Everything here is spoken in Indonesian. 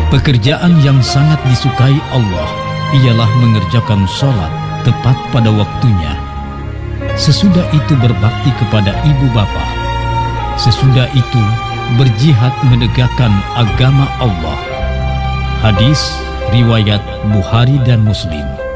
Pekerjaan yang sangat disukai Allah ialah mengerjakan sholat tepat pada waktunya. Sesudah itu berbakti kepada ibu bapa. Sesudah itu berjihad menegakkan agama Allah. Hadis riwayat Bukhari dan Muslim.